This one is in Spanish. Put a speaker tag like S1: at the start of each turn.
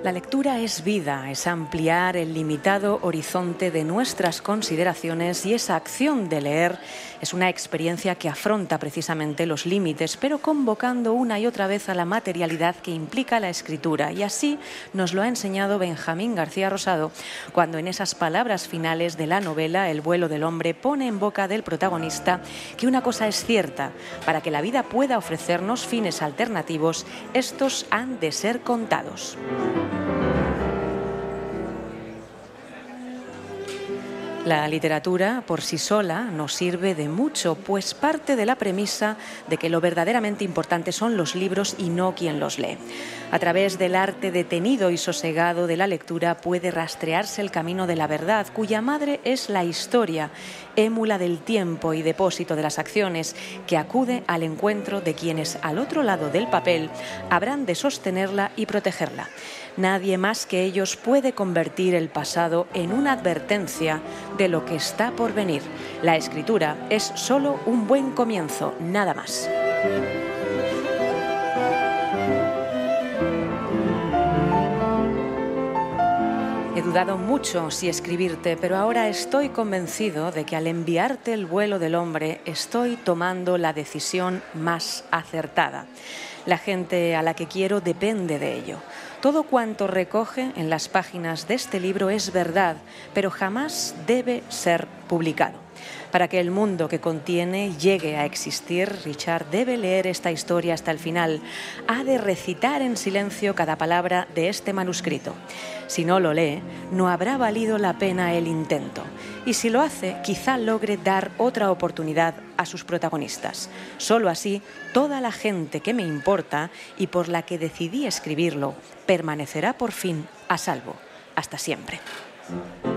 S1: La lectura es vida, es ampliar el limitado horizonte de nuestras consideraciones y esa acción de leer es una experiencia que afronta precisamente los límites, pero convocando una y otra vez a la materialidad que implica la escritura. Y así nos lo ha enseñado Benjamín García Rosado cuando en esas palabras finales de la novela El vuelo del hombre pone en boca del protagonista que una cosa es cierta: para que la vida pueda ofrecernos fines alternativos, estos han de ser contados. La literatura por sí sola nos sirve de mucho, pues parte de la premisa de que lo verdaderamente importante son los libros y no quien los lee. A través del arte detenido y sosegado de la lectura puede rastrearse el camino de la verdad, cuya madre es la historia, émula del tiempo y depósito de las acciones, que acude al encuentro de quienes al otro lado del papel habrán de sostenerla y protegerla. Nadie más que ellos puede convertir el pasado en una advertencia de lo que está por venir. La escritura es solo un buen comienzo, nada más. He dudado mucho si escribirte, pero ahora estoy convencido de que al enviarte El vuelo del hombre estoy tomando la decisión más acertada. La gente a la que quiero depende de ello. Todo cuanto recoge en las páginas de este libro es verdad, pero jamás debe ser publicado. Para que el mundo que contiene llegue a existir, Richard debe leer esta historia hasta el final. Ha de recitar en silencio cada palabra de este manuscrito. Si no lo lee, no habrá valido la pena el intento. Y si lo hace, quizá logre dar otra oportunidad a sus protagonistas. Solo así, toda la gente que me importa y por la que decidí escribirlo permanecerá por fin a salvo. Hasta siempre.